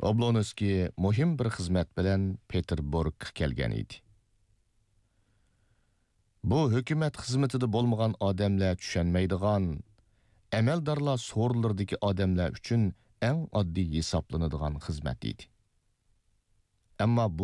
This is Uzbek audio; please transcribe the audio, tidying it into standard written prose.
Oblonskiy muhim bir xizmat bilan Peterburgga kelgan edi. Bu hukumat xizmatida bo'lmagan odamlar tushunmaydigan, amaldorlar so'rlardagi odamlar uchun eng oddiy hisoblanadigan xizmat edi. Ammo